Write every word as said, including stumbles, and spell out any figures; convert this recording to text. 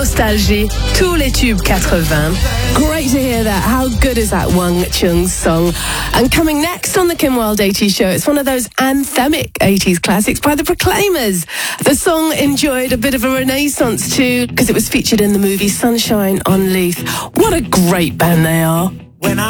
Nostalgie, tous les tubes quatre-vingts. Great to hear that. How good is that Wang Chung song? And coming next on the Kim Wilde eighties show, it's one of those anthemic eighties classics by the Proclaimers. The song enjoyed a bit of a renaissance too, because it was featured in the movie Sunshine on Leith. What a great band they are. When I